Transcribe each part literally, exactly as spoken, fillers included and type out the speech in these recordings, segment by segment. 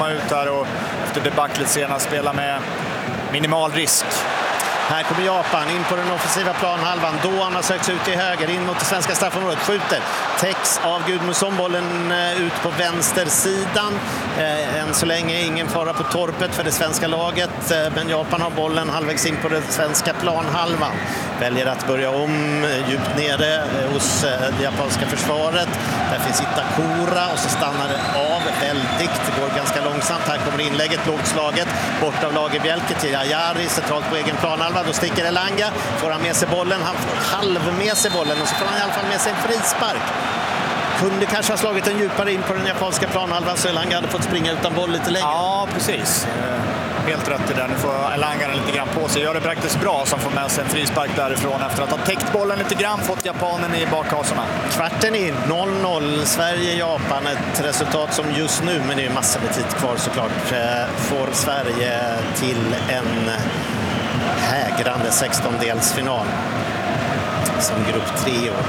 komma ut här och efter debaclet senast spela med minimal risk. Här kommer Japan in på den offensiva planhalvan. Doan har sökt ut i höger, in mot det svenska straffområdet. Skjuter. Täcks av Gudmundsson. Bollen ut på vänstersidan. Än så länge ingen fara på torpet för det svenska laget. Men Japan har bollen halvvägs in på den svenska planhalvan. Väljer att börja om djupt nere hos det japanska försvaret. Där finns Itakura och så stannar det av väldigt. Det går ganska långsamt. Här kommer inlägget, lågt slaget. Bort av Lagerbjälke till Ayari, centralt på egen planhalva. Då sticker Elanga, får han med sig bollen, han får halv med sig bollen och så får han i alla fall med sig en frispark. Kunde kanske ha slagit en djupare in på den japanska planhalvan så Elanga hade fått springa utan boll lite längre. Ja, precis. Helt rätt i det. Nu får Elanga lite grann på sig. Gör det praktiskt bra som får med sig en frispark därifrån efter att ha täckt bollen lite grann, fått japanen i bakhasorna. Kvarten in, noll noll. Sverige-Japan, ett resultat som just nu, men det är massor med tid kvar såklart, får Sverige till en hägrande sextondelsfinal som grupp tre år.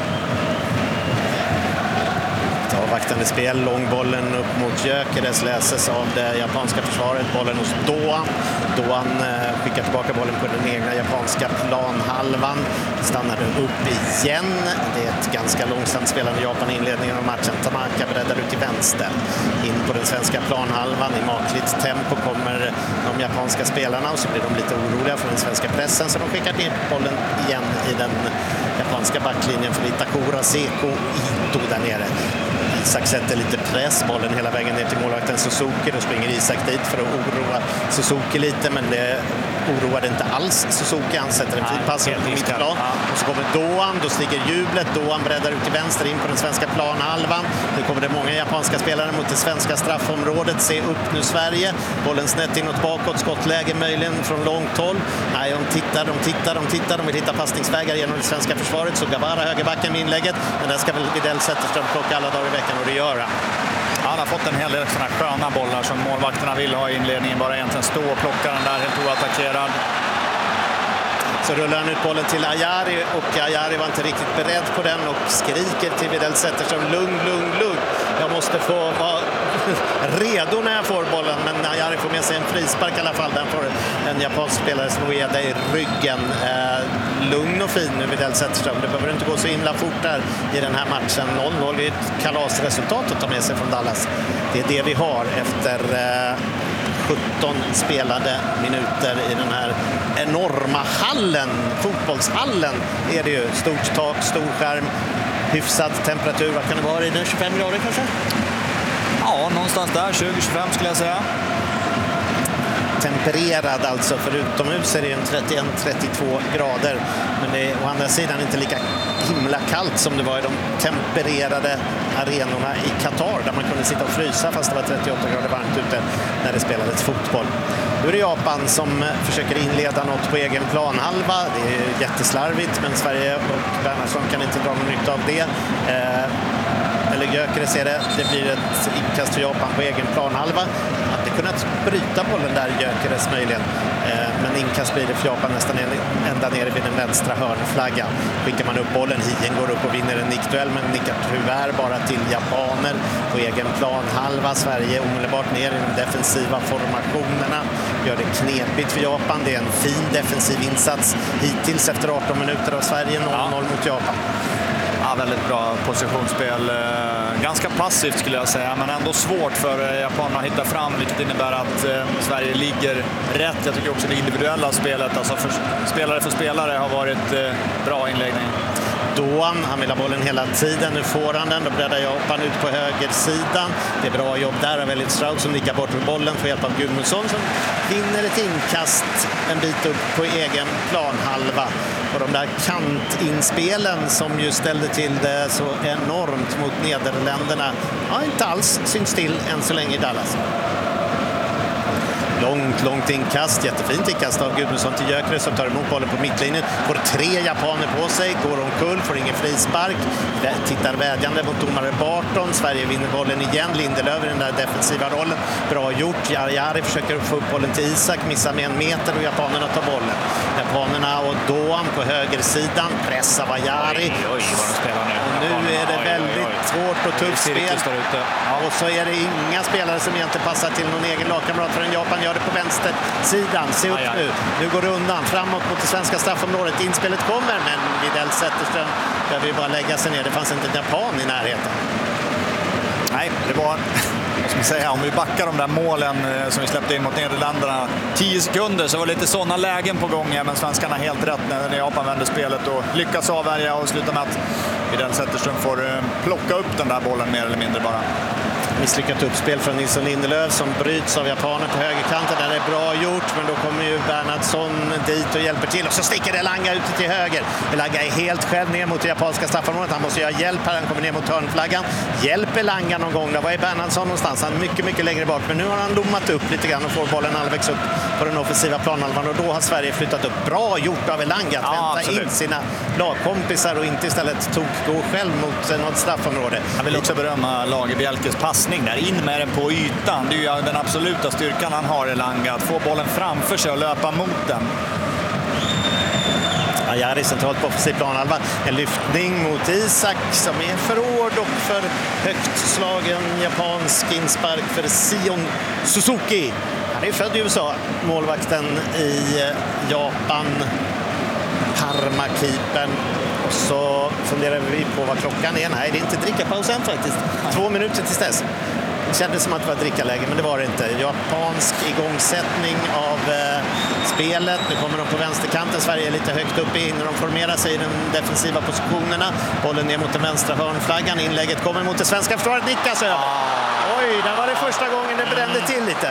Avvaktande spel, långbollen upp mot Gyökeres läses av det japanska försvaret. Bollen hos Doan. Doan eh, skickar tillbaka bollen på den egna japanska planhalvan. Stannar den upp igen. Det är ett ganska långsamt spelande Japan i inledningen av matchen. Tanaka breddar ut till vänster. In på den svenska planhalvan. I makligt tempo kommer de japanska spelarna och så blir de lite oroliga för den svenska pressen. Så de skickar ner bollen igen i den japanska backlinjen för Itakura, Seko, Ito där nere. Isak sätter lite press, bollen hela vägen ner till målvakten Suzuki. Då springer Isak dit för att oroa Suzuki lite, men det oroade inte alls Suzuki. Han sätter en fin pass på mittplan. Och så kommer Doan, då stiger jublet. Doan breddar ut till vänster in på den svenska planhalvan. Nu kommer det många japanska spelare mot det svenska straffområdet. Se upp nu Sverige. Bollen snett inåt bakåt, skottläge möjligen från långt håll. Nej, de tittar, de tittar, de tittar. De vill hitta passningsvägar genom det svenska försvaret. Så Gavara högerbacken med inlägget. Men där ska väl Widell Zetterström plocka alla dagar i veckan, och det gör han. Han har fått en hel del sådana sköna bollar som målvakterna vill ha i inledningen. Bara egentligen stå och plocka den där helt oattackerad. Så rullar han ut bollen till Ayari och Ayari var inte riktigt beredd på den och skriker till Widell Zetterström: lugn, lugn, lugn. Jag måste få vara redo när jag får bollen, men Ayari får med sig en frispark i alla fall. Den får en japansk spelare som Ueda i ryggen. Eh, lugn och fin nu Widell Zetterström. Det behöver inte gå så himla fort där i den här matchen. noll noll är ett kalasresultat att ta med sig från Dallas. Det är det vi har efter eh, sjutton spelade minuter i den här enorma hallen, fotbollshallen är det ju. Stort tak, stor skärm, hyfsad temperatur. Vad kan det vara i den? tjugofem grader kanske? Ja, någonstans där, tjugo till tjugofem skulle jag säga. Tempererad alltså, för utomhus är det en trettioen till trettiotvå grader. Men det är å andra sidan inte lika himla kallt som det var i de tempererade arenorna i Qatar där man kunde sitta och frysa fast det var trettioåtta grader varmt ute när det spelades fotboll. Nu är det Japan som försöker inleda något på egen planhalva. Det är jätteslarvigt, men Sverige och Bernhardsson kan inte dra någon nytta av det. Eh, eller Gyökeres ser det. Det blir ett inkast för Japan på egen planhalva. Hade kunnat bryta bollen där, Gyökeres möjligen. Eh, men inkast blir det för Japan nästan ända nere vid den vänstra hörnflaggan. Skickar man upp bollen, Hien går upp och vinner en nickduell, men nickar tyvärr bara till japaner på egen planhalva. Sverige omedelbart ner i de defensiva formationerna. Gör det knepigt för Japan. Det är en fin defensiv insats hittills efter arton minuter av Sverige. noll noll mot Japan. Ja, väldigt bra positionsspel. Ganska passivt skulle jag säga, men ändå svårt för japanerna att hitta fram, vilket innebär att eh, Sverige ligger rätt. Jag tycker också det individuella spelet, alltså för, spelare för spelare, har varit eh, bra inläggning. Doan, han vill ha bollen hela tiden. Nu får han den, då breddar Japan ut på högersidan. Det är bra jobb där av Elliot Stroud som nickar bort med bollen för hjälp av Gudmundsson som vinner ett inkast en bit upp på egen planhalva. Och de där kantinspelen som ju ställde till det så enormt mot Nederländerna har inte alls synts till än så länge i Dallas. Långt, långt inkast. Jättefint inkast av Gudmundsson till Gyökeres som tar emot bollen på mittlinjen. Får tre japaner på sig, går omkull, får ingen frispark. Tittar vädjande mot domare Barton. Sverige vinner bollen igen. Lindelöf i den där defensiva rollen. Bra gjort. Jari försöker få upp bollen till Isak, missar med en meter och japanerna tar bollen. Japanerna och Doan på högersidan. Pressar Jari. Oj, oj, vad de spelar nu. Och nu är det oj, väldigt oj, oj. svårt och tufft spel. Ja. Och så är det inga spelare som egentligen passar till någon egen lagkamrat förrän Japan gör det på vänstersidan. Se upp aj, aj. nu. Nu går det undan. Framåt mot det svenska straffområdet. Inspelet kommer, men Widell Zetterström behöver ju bara lägga sig ner. Det fanns inte en japan i närheten. Nej, det var... Vad ska man säga, om vi backar de där målen som vi släppte in mot Nederländerna tio sekunder så var det lite sådana lägen på gång, men svenskarna helt rätt när Japan vände spelet och lyckas avvärja och sluta med att Widell Zetterström får plocka upp den där bollen mer eller mindre bara. Misslyckat uppspel från Nilsson Lindelöf som bryts av japaner på högerkanten. Där det är bra gjort, men då kommer ju Bernhardsson dit och hjälper till. Och så sticker Elanga ut till höger. Elanga är helt själv ner mot det japanska straffområdet. Han måste göra hjälp här. Han kommer ner mot hörnflaggan. Hjälp Elanga någon gång. Där var är Bernhardsson någonstans? Han är mycket, mycket längre bak. Men nu har han lommat upp lite grann och får bollen halvvägs upp på den offensiva planhalvan. Och då har Sverige flyttat upp. Bra gjort av Elanga att ja, vänta absolut. in sina lagkompisar och inte istället tog gå själv mot något straffområde. Jag vill också berömma Lagerbielkes passning där. In med den på ytan. Det är ju den absoluta styrkan han har, Elanga. Att få bollen framför sig och löpa mot den. Jari centralt på offensiv planhalva. En lyftning mot Isak som är för hård och för högt slagen japansk inspark för Sion Suzuki. Han är född i U S A. Målvakten i Japan. Parma-keepern. Och så funderar vi på vad klockan är. Nej, det är inte drickapausen faktiskt. Två minuter tills dess. Det kändes som att det var drickaläge, men det var det inte. Japansk igångsättning av eh, spelet. Nu kommer de på vänsterkanten. Sverige är lite högt upp i när de formerar sig i de defensiva positionerna. Bollen ner mot den vänstra hörnflaggan. Inlägget kommer mot det svenska försvaret. Nickas över. Oj, där var det första gången det brände till lite.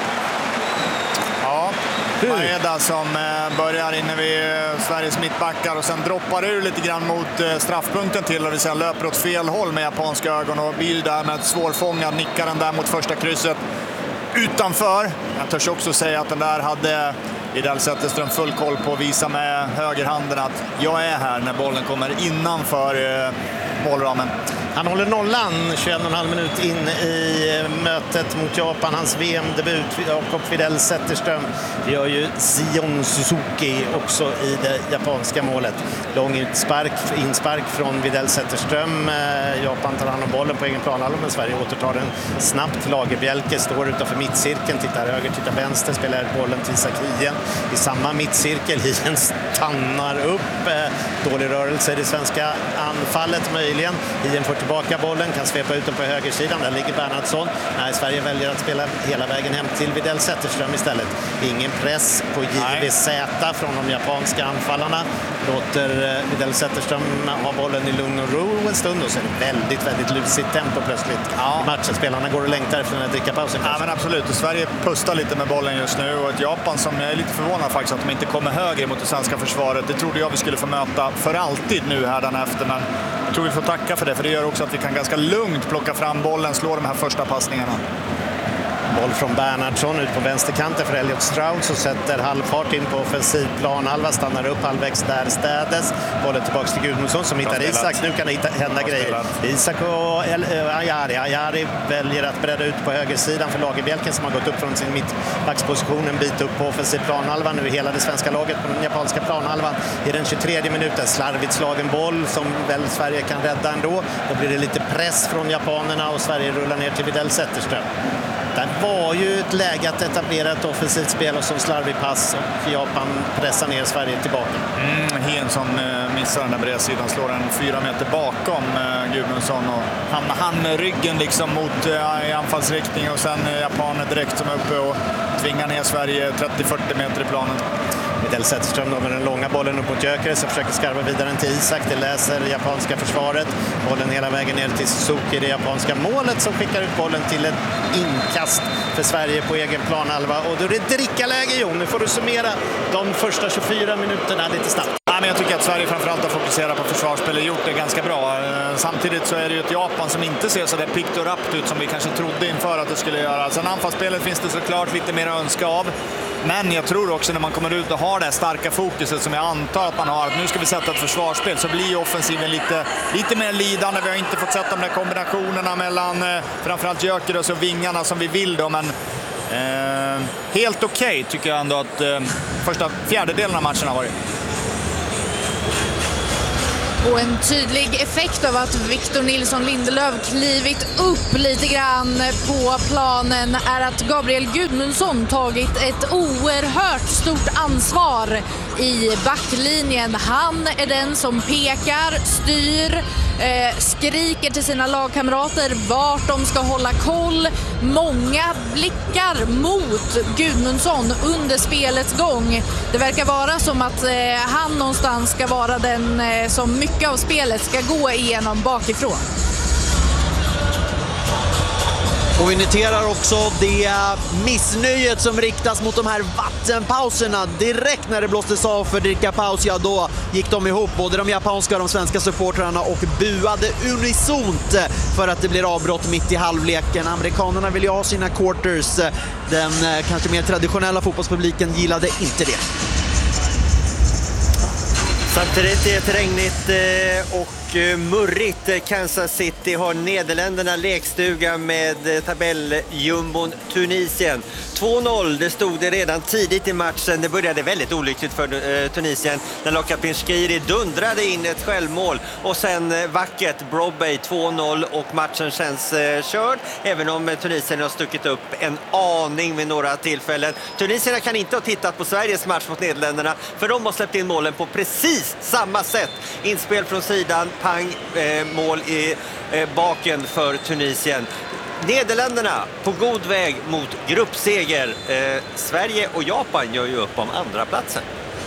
Ja, Maeda som börjar inne vid Sveriges mittbackar och sen droppar ur lite grann mot straffpunkten till, och det sen löper åt fel håll med japanska ögon och blir där med ett svårfångad nickar den där mot första krysset utanför. Jag törs också säga att den där hade Widell Zetterström full koll på att visa med högerhanden att jag är här när bollen kommer innanför eh, målramen. Han håller nollan tjugoen och en halv minut in i mötet mot Japan. Hans V M-debut, Jakob Widell Zetterström, gör ju Sion Suzuki också i det japanska målet. Lång utspark, inspark från Widell Zetterström. Japan tar hand om bollen på egen planhalva, men Sverige återtar den snabbt. Lagerbielke står utanför mittcirkeln, tittar höger, tittar vänster, spelar bollen till Isak Hien i samma mittcirkel. Hien stannar upp. Dålig rörelse i det svenska anfallet möjligen. Hien får tillbaka bollen, kan svepa ut den på högersidan. Där ligger Bernhardsson. Nej, Sverige väljer att spela hela vägen hem till Widell Zetterström istället. Ingen press på J V Z från de japanska anfallarna. Låter Widell Zetterström ha bollen i lugn och ro en stund, och så är det väldigt, väldigt lusigt tempo plötsligt. Ja. Matchen, spelarna går och längtar efter den här drickapausen. Ja, men absolut. Och Sverige pustar lite med bollen just nu, och ett Japan som jag är lite förvånad faktiskt att de inte kommer högre mot det svenska försvaret. Det trodde jag vi skulle få möta för alltid nu här efter, men jag tror vi får tacka för det, för det gör också att vi kan ganska lugnt plocka fram bollen, slå de här första passningarna. Boll från Bernhardsson ut på vänsterkanten för Elliot Strauss och sätter halvfart in på offensiv planhalva, stannar upp halvvägs där städes. Bollen tillbaka till Gudmundsson som hittar Isak. Nu kan det hitta, hända Bra grejer. Spelat. Isak och Ajari. Ajari väljer att bredda ut på högersidan för Lagerbielken som har gått upp från sin mittbacksposition en bit upp på offensiv planhalva. Nu är hela det svenska laget på den japanska planhalvan i den tjugotredje minuten. Slarvigt slagen boll som väl Sverige kan rädda ändå. Då blir det lite press från japanerna och Sverige rullar ner till Widell Zetterström. Det var ju ett läge att etablera ett offensivt spel och som slarvig pass, och Japan pressar ner Sverige tillbaka. Mm, Hien som missar den där bredsidan, slår en fyra meter bakom eh, Gudmundsson och hamnar han ryggen liksom mot eh, i anfallsriktning, och sen eh, japaner direkt som är uppe och tvingar ner Sverige trettio till fyrtio meter i planen. Widell Zetterström med den långa bollen upp mot Gyökeres och försöker skarva vidare till Isak. Det läser det japanska försvaret. Bollen hela vägen ner till Suzuki, det japanska målet, som skickar ut bollen till ett inkast för Sverige på egen planhalva. Och då är det drickaläge, Jon. Nu får du summera de första tjugofyra minuterna lite snabbt. Nej, men jag tycker att Sverige framförallt har fokuserat på försvarsspel och gjort det ganska bra. Samtidigt så är det ju ett Japan som inte ser så där pikt och rappt ut som vi kanske trodde inför att det skulle göra. Sen anfallsspelet finns det såklart lite mer att önska av. Men jag tror också när man kommer ut och har det starka fokuset som jag antar att man har, att nu ska vi sätta ett försvarsspel, så blir offensiven lite, lite mer lidande. Vi har inte fått sätta de där kombinationerna mellan eh, framförallt Gyökeres och vingarna som vi vill då, men eh, helt okej okay, tycker jag ändå att eh, första fjärdedelen av matchen har varit. Och en tydlig effekt av att Victor Nilsson Lindelöf klivit upp lite grann på planen är att Gabriel Gudmundsson tagit ett oerhört stort ansvar i backlinjen. Han är den som pekar, styr, eh, skriker till sina lagkamrater vart de ska hålla koll. Många blickar mot Gudmundsson under spelets gång. Det verkar vara som att eh, han någonstans ska vara den eh, som mycket av spelet ska gå igenom bakifrån. Och vi noterar också det missnöjet som riktas mot de här vattenpauserna. Direkt när det blåstes av för dricka paus, ja då gick de ihop, både de japanska och de svenska supportrarna, och buade unisont för att det blir avbrott mitt i halvleken. Amerikanerna vill ju ha sina quarters. Den kanske mer traditionella fotbollspubliken gillade inte det. Samtidigt är det regnigt och murrigt. Kansas City har Nederländerna lekstuga med tabelljumbon Tunisien. två noll, det stod det redan tidigt i matchen. Det började väldigt olyckligt för Tunisien när Lokapin Skiri dundrade in ett självmål. Och sen vackert Brobbey två noll och matchen känns körd. Även om Tunisien har stuckit upp en aning vid några tillfällen. Tunisierna kan inte ha tittat på Sveriges match mot Nederländerna, för de har släppt in målen på precis samma sätt. Inspel från sidan, pang, eh, mål i eh, baken för Tunisien. Nederländerna på god väg mot gruppseger. Eh, Sverige och Japan gör ju upp om andra platsen.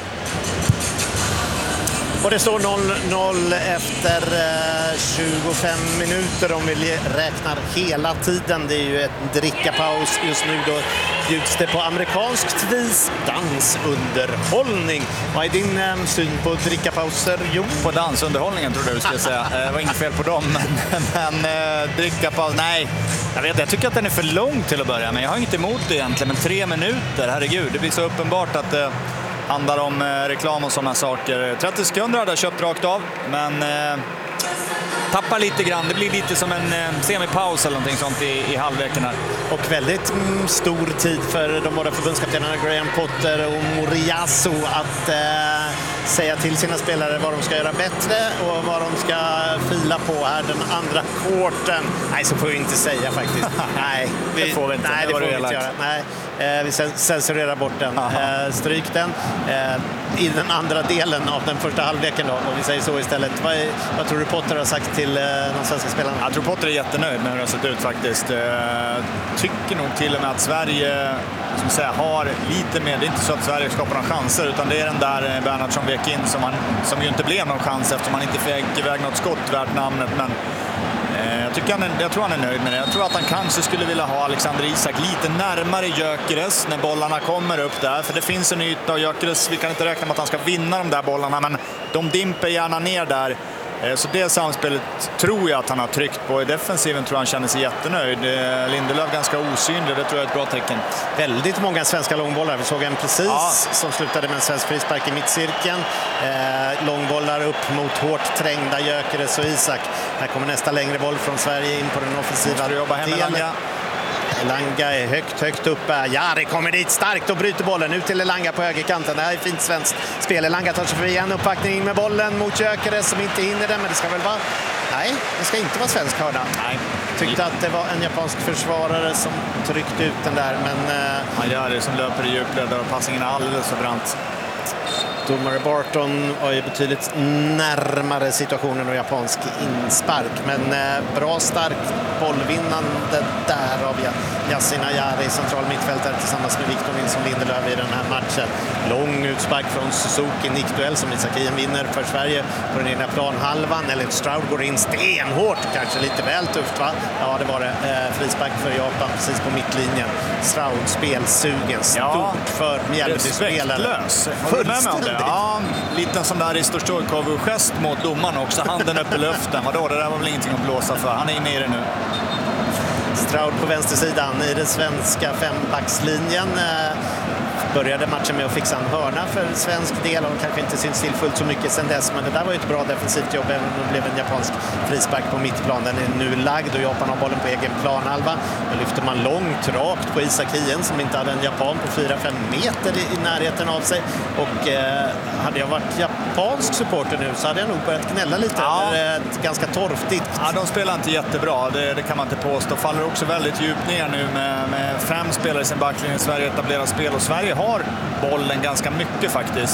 Och det står noll noll efter eh, tjugofem minuter om vi räknar hela tiden. Det är ju ett drickapaus just nu, då bjuds det på amerikanskt vis dansunderhållning. Vad är din eh, syn på drickapauser? Jo, på dansunderhållningen tror jag du skulle säga. Det var inget fel på dem, men, men eh, drickapaus, nej. Jag vet, jag tycker att den är för lång till att börja, men jag har inte emot det egentligen. Men tre minuter, herregud, det blir så uppenbart att eh, handlar om eh, reklam och sådana saker. trettio sekunder hade jag köpt rakt av, men eh, tappar lite grann. Det blir lite som en eh, semipaus eller någonting sånt i, i halvleken här. Och väldigt mm, stor tid för de båda förbundskaptenerna Graham Potter och Moriyasu att eh, säga till sina spelare vad de ska göra bättre och vad de ska fila på här den andra kvarten. Nej, så får vi inte säga faktiskt. Nej, vi, det får vi inte. Nej, det, det får vi inte göra. Nej. Eh, vi censurerar bort den. Eh, stryk den. Eh, I den andra delen av den första halvleken då, om vi säger så istället. Vad, är, vad tror du Potter har sagt till eh, de svenska spelarna? Jag tror Potter är jättenöjd med hur det har sett ut faktiskt. Eh, tycker nog till och med att Sverige som säga, har lite mer. Det är inte så att Sverige skapar några chanser, utan det är den där Bernhardsson vek in som, han, som ju inte blev någon chans eftersom han inte fick iväg något skott värt namnet. Men Jag, tycker han är, jag tror han är nöjd med det. Jag tror att han kanske skulle vilja ha Alexander Isak lite närmare Gyökeres när bollarna kommer upp där. För det finns en yta och Gyökeres, vi kan inte räkna med att han ska vinna de där bollarna, men de dimper gärna ner där. Så det samspelet tror jag att han har tryckt på. I defensiven tror jag han känner sig jättenöjd. Lindelöf ganska osynlig, det tror jag är ett bra tecken. Väldigt många svenska långbollar. Vi såg en precis ja. som slutade med en svensk frispark i mittcirkeln. Eh, långbollar upp mot hårt trängda Gyökeres och Isak. Här kommer nästa längre boll från Sverige in på den offensiva delen. Elanga är högt, högt uppe. Jari kommer dit starkt och bryter bollen. Ut till Elanga på högerkanten. Det här är fint svenskt spel. Elanga tar sig förbi en uppbackning med bollen mot Gyökeres som inte hinner den. Men det ska väl vara... Nej, det ska inte vara svensk hörna. Nej. Tyckte att det var en japansk försvarare som tryckte ut den där. Men... Han gör det som löper i djupled och passningen är alldeles för brant. Domare Barton var ju betydligt närmare situationen och japansk inspark. Men eh, bra stark bollvinnande där av Yasin Ayari, central mittfältare tillsammans med Victor Nilsson Lindelöf i den här matchen. Lång utspark från Suzuki, nickduell som Isakien vinner för Sverige på den egna planhalvan. Eller Stroud går in stenhårt, kanske lite väl tufft va? Ja, det var det. Eh, frispark för Japan precis på mittlinjen. Stroud spelsugen, stort ja, för Mjällby-spelare. Håller med mig om det? dit. Ja, liten sån där Risto Stoichkov-gest mot domaren också. Handen upp i luften. Vadå, det där var väl ingenting att blåsa för. Han är inne i det nu. Stroud på vänstersidan i den svenska fembackslinjen. Började matchen med att fixa en hörna för svensk del och kanske inte syns till fullt så mycket sen dess, men det där var ju ett bra defensivt jobb även om det blev en japansk frispark på mittplan. Den är nu lagd och Japan har bollen på egen planhalva. Då lyfter man långt rakt på Isak Hien som inte hade en japan på fyra fem meter i, i närheten av sig, och eh, hade jag varit japansk supporter nu så hade jag nog börjat gnälla lite ja. över ett ganska torftigt. Ja, de spelar inte jättebra, det, det kan man inte påstå. Faller också väldigt djupt ner nu med, med fem spelare i sin backlinje. Sverige etablerar spel och Sverige har bollen ganska mycket faktiskt.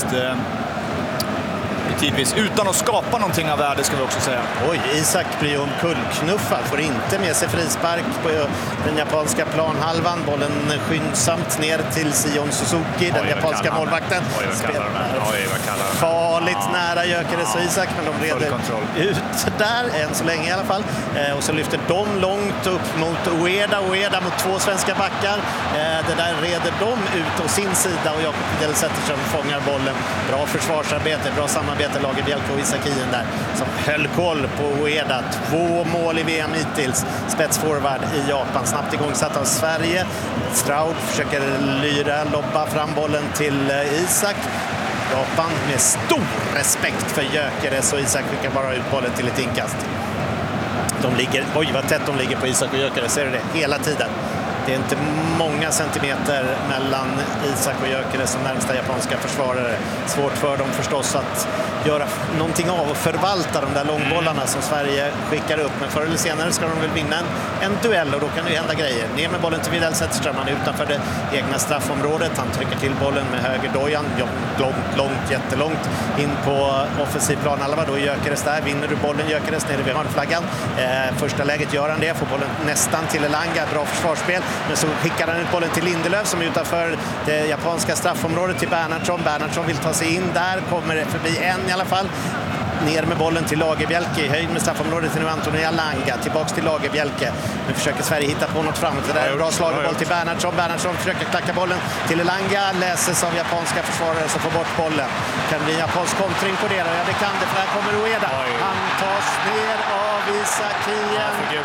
Tidvis, utan att skapa någonting av värde ska vi också säga. Oj, Isak blir omkullknuffad, får inte med sig frispark på den japanska planhalvan. Bollen skyndsamt ner till Sion Suzuki, den Oj, japanska målvakten. Oj, vad kallar de? Oj, vad kallar de? Farligt ja. nära Gyökeres och Isak, men de reder ut där, än så länge i alla fall. Eh, och så lyfter de långt upp mot Ueda. Ueda mot två svenska backar. Eh, det där reder de ut å sin sida och Jakob Widell Zetterström fångar bollen. Bra försvarsarbete, bra samarbete. Lagerbielke och Isak Hien där som höll koll på Ueda. Två mål i V M hittills. Spetsforward i Japan. Snabbt igångsatt av Sverige. Stroud försöker lyra, lobba fram bollen till Isak. Japan med stor respekt för Gyökeres och Isak skickar bara ut bollen till ett inkast. De ligger, oj vad tätt de ligger på Isak och Gyökeres, ser du det? Hela tiden. Det är inte många centimeter mellan Isak och Gyökeres som närmsta japanska försvarare. Svårt för dem förstås att göra någonting av och förvalta de där långbollarna som Sverige skickar upp. Men förr eller senare ska de väl vinna en, en duell och då kan det ju hända grejer. Ner med bollen till Widell Zetterström, han är utanför det egna straffområdet. Han trycker till bollen med höger dojan. Långt, långt, jättelångt in på offensiv planhalva. Då är Gyökeres där. Vinner du bollen Gyökeres nere vid hörnflaggan. Eh, första läget gör han det. Får bollen nästan till Elanga. Bra försvarsspel. Men så skickar han ut bollen till Lindelöf som är utanför det japanska straffområdet till Bernhardsson. Bernhardsson vill ta sig in där. Kommer det förbi en i alla fall. Ner med bollen till Lagerbielke i höjd med straffområdet till nu Anthony Elanga. Tillbaks till Lagerbielke. Nu försöker Sverige hitta på något framåt. Det där är bra slagboll till Bernhardsson. Bernhardsson försöker klacka bollen till Elanga. Läses av japanska försvarare som får bort bollen. Kan det bli en japansk kontring på det? Ja, det kan det, för här kommer Ueda. Han tas ner av Isak Hien.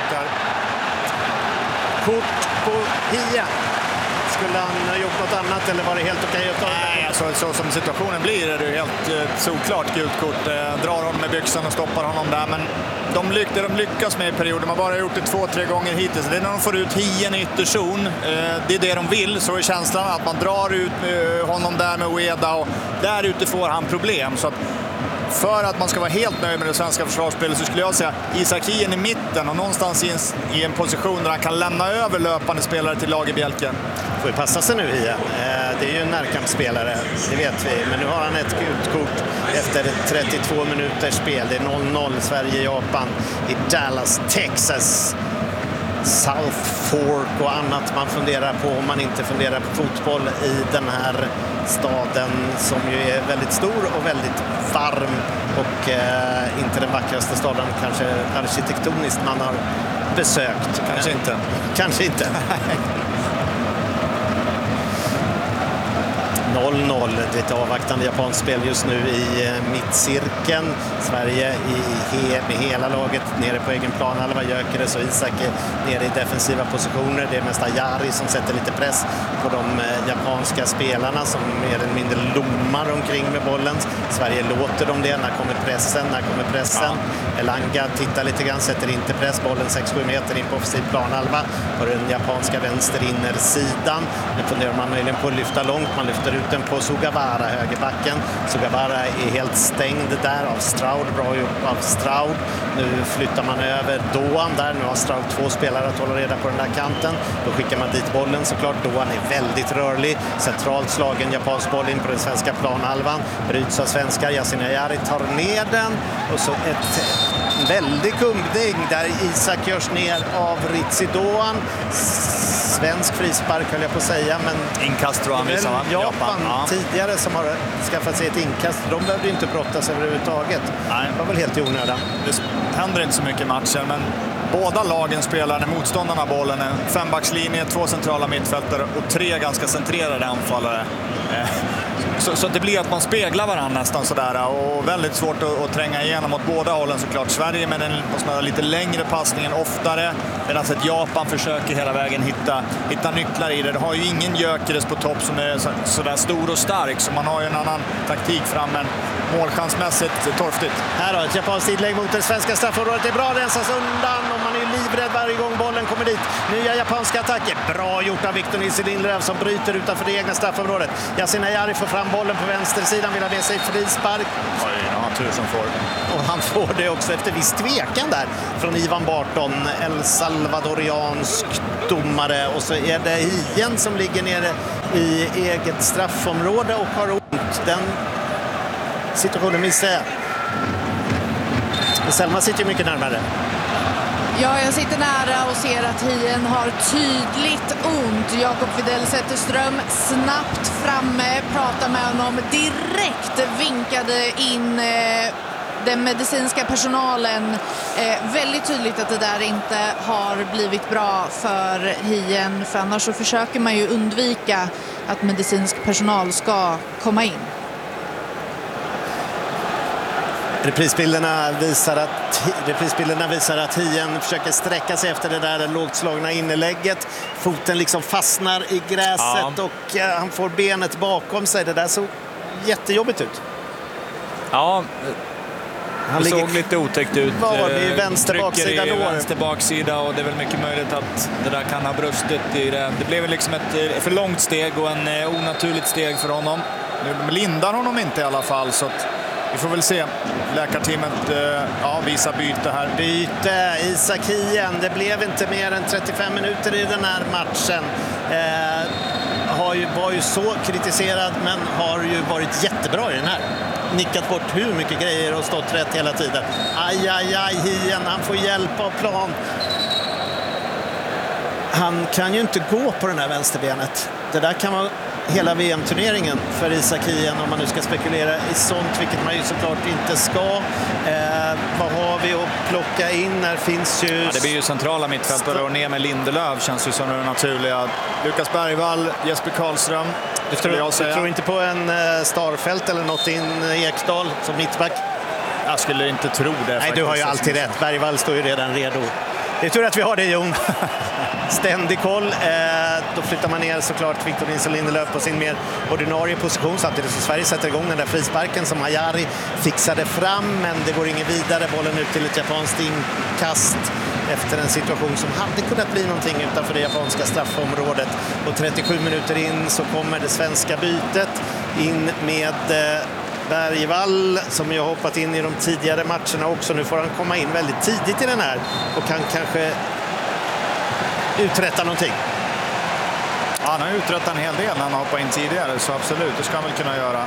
Kort på Hien. Skulle han ha gjort något annat eller var det helt okej att ta det? Nej, alltså, så som situationen blir är det helt eh, solklart gult kort. Eh, drar honom med byxan och stoppar honom där. Men de, lyck, det de lyckas med i perioden, de har bara gjort det två, tre gånger hittills. Det är när de får ut Hien i ytterzon. Eh, det är det de vill, så är känslan att man drar ut eh, honom där med Ueda och där ute får han problem. Så att för att man ska vara helt nöjd med det svenska försvarsspelet så skulle jag säga Isak Hien i mitten och någonstans i en, i en position där han kan lämna över löpande spelare till Lagerbielke. Får ju passa sig nu Hien. Det är ju en närkampsspelare, det vet vi. Men nu har han ett gult kort efter trettiotvå minuters spel. Det är noll noll Sverige-Japan i Dallas, Texas. South Fork och annat man funderar på om man inte funderar på fotboll i den här staden som ju är väldigt stor och väldigt varm och eh, inte den vackraste staden kanske arkitektoniskt man har besökt. Kanske Men, inte. Kanske inte. noll noll, det är ett avvaktande japanskt spel just nu i mittcirkeln. Sverige i he, med hela laget nere på egen plan. Halva Gyökeres och Isak nere i defensiva positioner. Det är mest Ayari som sätter lite press på de japanska spelarna som mer eller mindre lommar omkring med bollen. Sverige låter dem det. När kommer pressen? När kommer pressen? Ja. Elanga tittar lite grann, sätter inte press. Bollen sex sju meter in på offensiv planhalva på den japanska vänsterinnersidan. Nu funderar man möjligen på att lyfta långt. Man lyfter ut den på Sugawara, högerbacken. Sugawara är helt stängd där av Stroud. Bra gjort av Stroud. Nu flyttar man över Doan där. Nu har Stroud två spelare att hålla reda på den där kanten. Då skickar man dit bollen såklart. Doan är väldigt rörlig. Centralt slagen japansk boll in på den svenska planhalvan. Bryts av svenskar. Yasin Ayari tar ner den. Och så ett väldigt kumbding där Isak görs ner av Ritzi Doan. Svensk frispark höll jag på att säga, men inkast tror han visar, va? Japan, Japan ja. tidigare som har skaffat sig ett inkast. De behövde ju inte brottas överhuvudtaget. Nej. Det var väl helt i onödan. Det händer inte så mycket i matchen, men båda lagen spelar när motståndarna har bollen. En fembackslinje, två centrala mittfältare och tre ganska centrerade anfallare. Så, så det blir att man speglar varandra nästan sådär, och väldigt svårt att, att tränga igenom åt båda hållen såklart. Sverige med den lite längre passningen oftare, medan ett Japan försöker hela vägen hitta, hitta nycklar i det. Det har ju ingen Gyökeres på topp som är sådär så stor och stark, så man har ju en annan taktik fram, men målchansmässigt torftigt. Här har ett japanskt sidlägg mot det svenska straffområdet. Det är bra, rensas undan och man är livrädd varje gång bollen kommer dit. Nya japanska attacker. Bra gjort av Victor Nilsson Lindelöf som bryter utanför det egna straffområdet. Yasin Ayari får fram bollen på vänstersidan, vill ha med sig frispark. Oj, ja, tur som får. Och han får det också efter viss tvekan där från Ivan Barton, El Salvadoriansk domare. Och så är det Hien som ligger nere i eget straffområde och har ont. Den situationen missar jag. Selma sitter ju mycket närmare. Ja, jag sitter nära och ser att Hien har tydligt ont. Jakob Widell Zetterström snabbt framme, pratar med honom, direkt vinkade in eh, den medicinska personalen. Eh, väldigt tydligt att det där inte har blivit bra för Hien, för annars så försöker man ju undvika att medicinsk personal ska komma in. Reprisbilderna visar att, reprisbilderna visar att Hien försöker sträcka sig efter det där lågt slagna inlägget. Foten liksom fastnar i gräset, ja. och eh, han får benet bakom sig. Det där såg jättejobbigt ut. Ja, han det ligger såg lite otäckt ut. Var det är vänster baksida då. Vänster baksida, och det är väl mycket möjligt att det där kan ha brustit i det. Det blev liksom ett för långt steg och en onaturligt steg för honom. Nu lindar honom inte i alla fall, så att vi får väl se. Läkarteamet ja, visar byte här. Byte, Isak Hien. Det blev inte mer än trettiofem minuter i den här matchen. Eh, har ju, var ju så kritiserad, men har ju varit jättebra i den här. Nickat bort hur mycket grejer och stått rätt hela tiden. Aj, aj, aj, Hien. Han får hjälp av plan. Han kan ju inte gå på den här vänsterbenet. Det där kan vara hela V M-turneringen för Isak Hien, om man nu ska spekulera i sånt, vilket man ju såklart inte ska. Eh, vad har vi att plocka in? Här finns ju... Ja, det blir ju centrala mittfältare och ner med Lindelöf känns ju som det naturliga. Lukas Bergvall, Jesper Karlström. Du tror, jag du tror inte på en uh, Starfelt eller något in Ekdal som mittback? Jag skulle inte tro det. Nej, faktiskt. Du har ju alltid rätt. Bergvall står ju redan redo. Det är tur att vi har det, Jon. Ständig koll. Eh, då flyttar man ner såklart Victor Nilsson Lindelöf på sin mer ordinarie position, samtidigt som Sverige sätter igång den där frisparken som Ayari fixade fram, men det går ingen vidare. Bollen ut till ett japanskt inkast efter en situation som hade kunnat bli någonting utanför det japanska straffområdet. Och trettiosju minuter in så kommer det svenska bytet in med eh, Bergvall, som jag hoppat in i de tidigare matcherna också. Nu får han komma in väldigt tidigt i den här och kan kanske uträtta någonting. Ja, han har uträttat en hel del när han hoppar in tidigare, så absolut, det ska han väl kunna göra.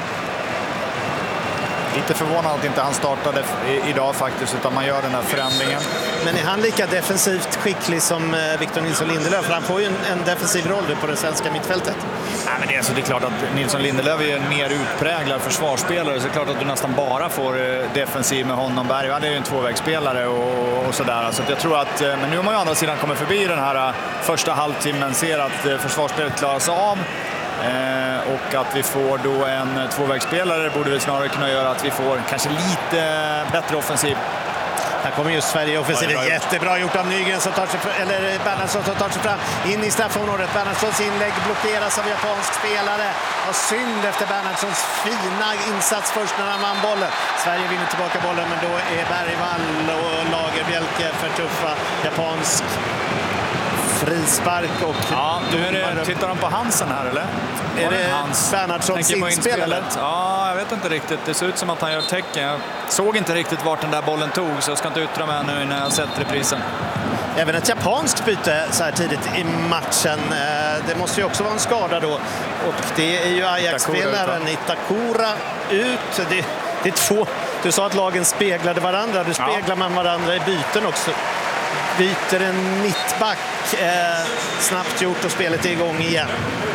Lite förvånad att inte han startade idag faktiskt, utan man gör den här förändringen. Men är han lika defensivt skicklig som Victor Nilsson Lindelöf? Han får ju en, en defensiv roll på det svenska mittfältet. Ja, men det, är, alltså, det är klart att Nilsson Lindelöf är en mer utpräglad försvarsspelare, så det är klart att du nästan bara får defensiv med honom. Bergvall är ju en tvåvägsspelare och, och sådär. Så att jag tror att, men nu har man ju å andra sidan kommit förbi den här första halvtimmen, ser att försvarsspelet klaras av. Eh, och att vi får då en tvåvägsspelare borde vi snarare kunna göra att vi får kanske lite bättre offensiv. Här kommer just Sverige offensiv. Ja, jättebra gjort av Nygren som tar sig fram, eller Bernhardsson som tar sig fram in i straffområdet. Bernhardssons inlägg blockeras av japansk spelare. Och synd efter Bernhardssons fina insats först när han vann bollen. Sverige vinner tillbaka bollen, men då är Bergvall och Lagerbjälke för tuffa. Japansk frispark och... Ja, nu är det, tittar de på Hansen här, eller? Är det Hans Bernhardssons inspel, eller? Ja, jag vet inte riktigt. Det ser ut som att han gör tecken. Jag såg inte riktigt vart den där bollen tog, så jag ska inte yttra mig nu när jag sett reprisen. Även ett japanskt byte så här tidigt i matchen. Det måste ju också vara en skada då. Och det är ju Ajax-spelaren Itakura ut. Det, det är två... Du sa att lagen speglade varandra. Du speglar ja. man varandra i byten också. Byter en mittback, eh, snabbt gjort och spelet är igång igen.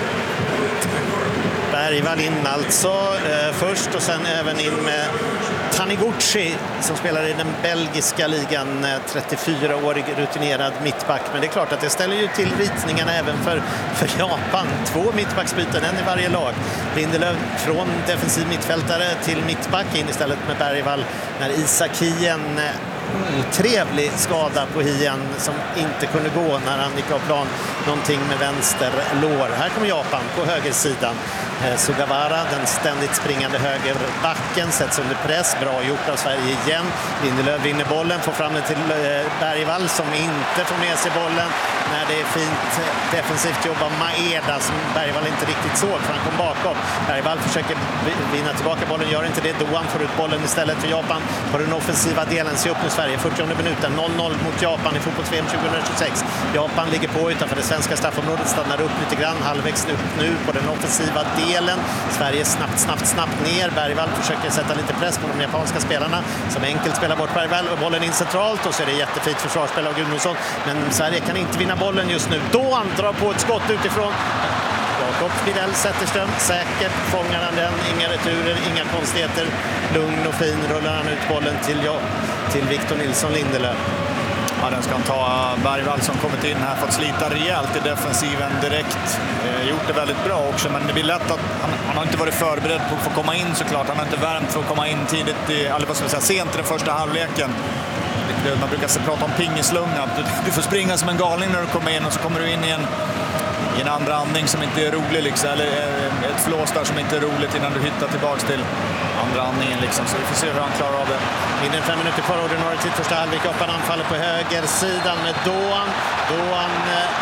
Bergvall in alltså eh, först och sen även in med Taniguchi som spelar i den belgiska ligan, trettiofyraårig rutinerad mittback. Men det är klart att det ställer ju till ritningarna även för, för Japan. Två mittbacksbyten, en i varje lag. Lindelöf från defensiv mittfältare till mittback in istället med Bergvall när Isak Hien, otrevlig skada på Hien som inte kunde gå när han gick av plan, någonting med vänster lår. Här kommer Japan på högersidan. eh, Sugawara, den ständigt springande högerbacken, sätts under press, bra gjort av Sverige igen. Lindelöf vinner bollen, får fram den till eh, Bergvall som inte får med sig bollen när det är fint eh, defensivt jobb av Maeda som Bergvall inte riktigt såg för han kom bakom. Bergvall försöker vinna tillbaka bollen, gör inte det. Doan får ut bollen istället för Japan på den offensiva delen. Se upp nu Sverige, fyrtionde minuten, noll noll mot Japan i fotbolls-V M tjugohundratjugosex. Japan ligger på utanför det svenska straffområdet, stannar upp lite grann, halvvägs upp nu på den offensiva delen. Sverige snabbt, snabbt, snabbt ner. Bergvall försöker sätta lite press på de japanska spelarna som enkelt spelar bort Bergvall och bollen in centralt och så är det jättefint försvarsspel av Gudmundsson. Men Sverige kan inte vinna bollen just nu. Då han drar på ett skott utifrån. Jakob Fidel Zetterström, säkert fångar han den, inga returer, inga konstigheter. Lugn och fin rullar han ut bollen till, ja, till Victor Nilsson Lindelöf. Ja, den ska han ta. Bergvall som kommit in här, fått slita rejält i defensiven direkt. Eh, gjort det väldigt bra också, men det blir lätt att han, han har inte varit förberedd på att få komma in såklart. Han har inte värmt för att komma in tidigt, i, eller vad ska vi säga, sent i den första halvleken. Man brukar prata om pingislunga. Du, du får springa som en galning när du kommer in och så kommer du in i en, i en andra andning som inte är rolig liksom, eller ett flås där som inte är roligt innan du hittar tillbaks till andra andningen liksom. Så vi får se hur han klarar av det. Mindre än fem minuter kvar, ordinarie tid första halvlek. Japan anfaller på högersidan med Doan. Doan eh,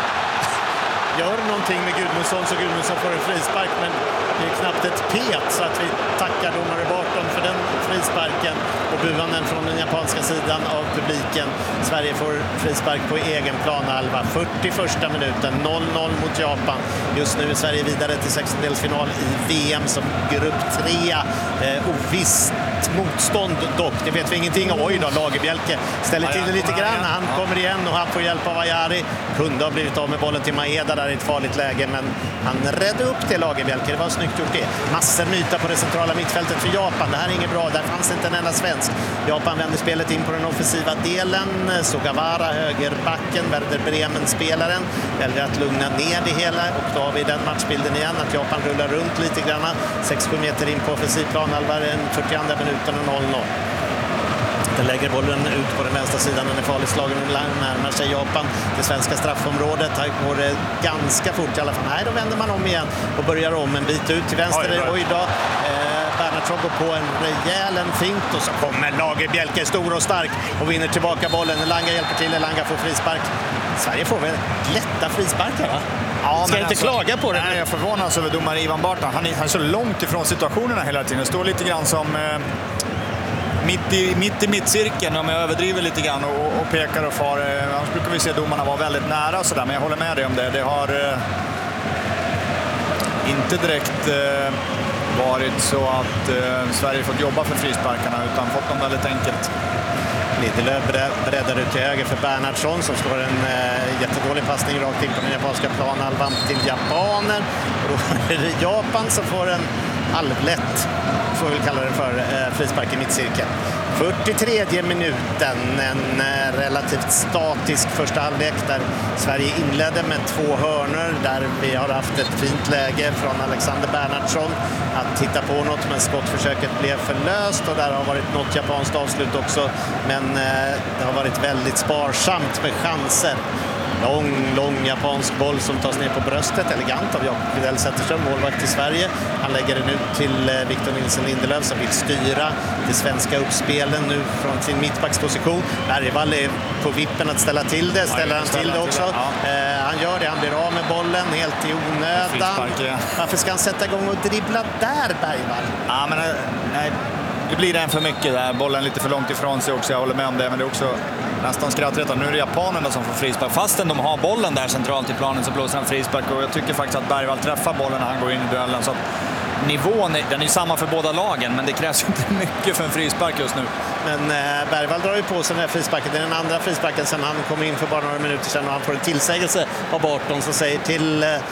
gör någonting med Gudmundsson så Gudmundsson får en frispark, men det är knappt ett pet så att vi tackar domare Barton för den frisparken och buanden från den japanska sidan av publiken. Sverige får frispark på egen planhalva. fyrtioförsta minuten, noll noll mot Japan. Just nu är Sverige vidare till sextondelsfinal i V M som grupp tre. Eh, ovisst motstånd dock, det vet vi ingenting om. Oj då, Lagerbjälke ställer till det lite grann. Han kommer igen och han får hjälp av Ayari. Kunde ha blivit av med bollen till Maeda där i ett farligt läge, men han räddade upp det Lagerbjälke. Det var snyggt gjort det. Massor myta på det centrala mittfältet för Japan. Det här är inget bra, där fanns inte en enda svensk. Japan vänder spelet in på den offensiva delen. Sugawara, högerbacken, Werder Bremen-spelaren, väljer att lugna ner det hela och då har vi den matchbilden igen att Japan rullar runt lite grann. sex sju meter in på offensivplan, halva den fyrtioandra minuten och noll noll. Den lägger bollen ut på den vänstra sidan, den är farligt slagen och närmar sig Japan det svenska straffområdet. Här går det ganska fort i alla fall. Nej, då vänder man om igen och börjar om en bit ut till vänster. Oj, oj då. Eh, Bernhardsson går på en rejäl en fint och så kommer Lagerbjälke stor och stark och vinner tillbaka bollen. Elanga hjälper till, Elanga får frispark. Sverige får väl lätta frisparkar, va? Ja, ska inte alltså, klaga på det. Nej, jag förvånas över domare Ivan Barton. Han är, han är så långt ifrån situationerna hela tiden. Det står lite grann som eh, mitt, i, mitt i mittcirkeln, om jag överdriver lite grann och, och pekar och far. Eh, annars brukar vi se domarna vara väldigt nära och sådär, men jag håller med dig om det. Det har eh, inte direkt eh, varit så att eh, Sverige fått jobba för frisparkarna utan fått dem väldigt enkelt. Lindelöf breddar ut till höger för Bernhardsson som slår en eh, jättedålig passning rakt in på den japanska planhalvan till japaner. Och då är det Japan som får en halvlätt, får vi kalla det för, eh, frispark i mittcirkeln. fyrtiotredje minuten, en eh, relativt statisk första halvlek där Sverige inledde med två hörnor där vi har haft ett fint läge från Alexander Bernhardsson att titta på något, men skottförsöket blev förlöst och där har varit något japanskt avslut också, men eh, det har varit väldigt sparsamt med chanser. Lång, lång japansk boll som tas ner på bröstet, elegant av Jakob Fidel Zetterström, målvakt i Sverige. Han lägger den ut till Victor Nilsson Lindelöf som vill styra det svenska uppspelen nu från sin mittbacksposition. Bergvall är på vippen att ställa till det, ställer han till det också. Ja. Eh, han gör det, han blir av med bollen helt i onödan. Ja. Varför ska han sätta igång och dribbla där, Bergvall? Ja, men nej, det blir en för mycket där. Bollen lite för långt ifrån sig också, jag håller med om det, men det är också nästan skratträtt. Nu är det japanerna som får frispark. Fastän de har bollen där centralt i planen så blåser han frispark och jag tycker faktiskt att Bergvall träffar bollen när han går in i duellen. Så att nivån är, den är samma för båda lagen, men det krävs inte mycket för en frispark just nu. Men eh, Bergvall drar ju på sig den här frisparken. Det är den andra frisparken sen han kom in för bara några minuter sedan och han får en tillsägelse av Barton som säger till eh,